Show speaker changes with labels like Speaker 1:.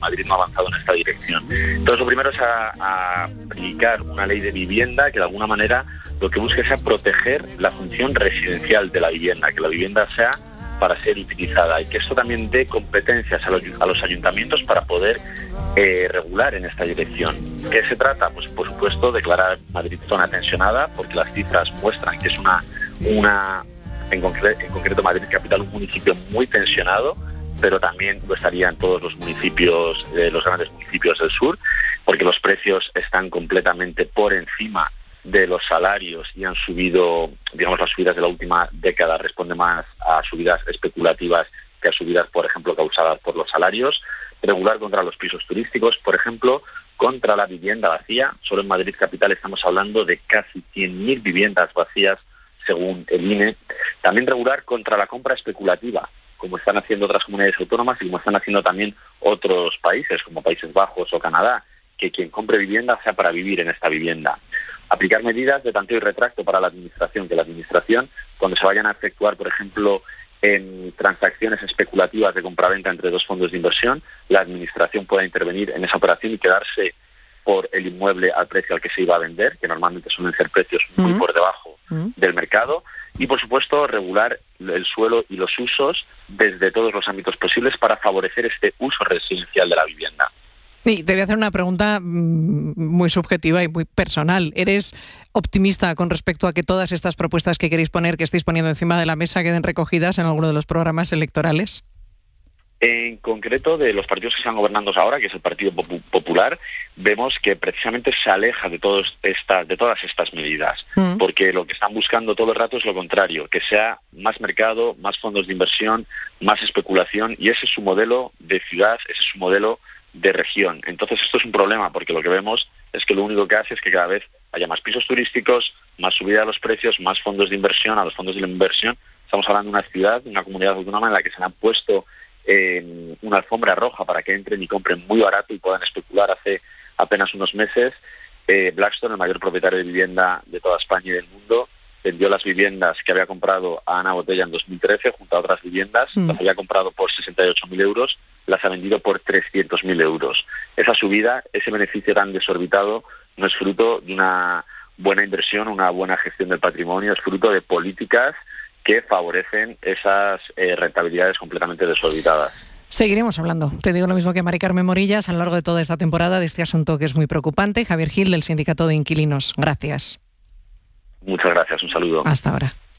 Speaker 1: Madrid no ha avanzado en esta dirección. Entonces, lo primero es a aplicar una ley de vivienda que de alguna manera lo que busque sea proteger la función residencial de la vivienda, que la vivienda sea para ser utilizada y que esto también dé competencias a los ayuntamientos para poder regular en esta dirección. ¿Qué se trata? Pues por supuesto declarar Madrid zona tensionada, porque las cifras muestran que es en concreto Madrid capital, un municipio muy tensionado, pero también lo estarían todos los municipios, los grandes municipios del sur, porque los precios están completamente por encima de los salarios y han subido, digamos, las subidas de la última década responden más a subidas especulativas que a subidas, por ejemplo, causadas por los salarios. Regular contra los pisos turísticos, por ejemplo, contra la vivienda vacía. Solo en Madrid capital estamos hablando de casi 100.000 viviendas vacías, según el INE. También regular contra la compra especulativa, como están haciendo otras comunidades autónomas y como están haciendo también otros países, como Países Bajos o Canadá, que quien compre vivienda sea para vivir en esta vivienda. Aplicar medidas de tanteo y retracto para la administración, que la administración, cuando se vayan a efectuar, por ejemplo, en transacciones especulativas de compraventa entre dos fondos de inversión, la administración pueda intervenir en esa operación y quedarse por el inmueble al precio al que se iba a vender, que normalmente suelen ser precios muy por debajo del mercado, y por supuesto regular el suelo y los usos desde todos los ámbitos posibles para favorecer este uso residencial de la vivienda.
Speaker 2: Y te voy a hacer una pregunta muy subjetiva y muy personal. ¿Eres optimista con respecto a que todas estas propuestas que queréis poner, que estáis poniendo encima de la mesa, queden recogidas en alguno de los programas electorales?
Speaker 1: En concreto, de los partidos que están gobernando ahora, que es el Partido Popular, vemos que precisamente se aleja de todas estas medidas, porque lo que están buscando todo el rato es lo contrario, que sea más mercado, más fondos de inversión, más especulación, y ese es su modelo de ciudad, ese es su modelo de región. Entonces esto es un problema, porque lo que vemos es que lo único que hace es que cada vez haya más pisos turísticos, más subida de los precios, más fondos de inversión. A los fondos de la inversión estamos hablando de una ciudad, una comunidad autónoma en la que se han puesto una alfombra roja para que entren y compren muy barato y puedan especular. Hace apenas unos meses Blackstone, el mayor propietario de vivienda de toda España y del mundo, vendió las viviendas que había comprado a Ana Botella en 2013 junto a otras viviendas, las había comprado por 68.000 euros, las ha vendido por 300.000 euros. Esa subida, ese beneficio tan desorbitado, no es fruto de una buena inversión, una buena gestión del patrimonio, es fruto de políticas que favorecen esas rentabilidades completamente desorbitadas.
Speaker 2: Seguiremos hablando. Te digo lo mismo que Mari Carmen Morillas a lo largo de toda esta temporada de este asunto que es muy preocupante. Javier Gil, del Sindicato de Inquilinos. Gracias.
Speaker 1: Muchas gracias. Un saludo.
Speaker 2: Hasta ahora.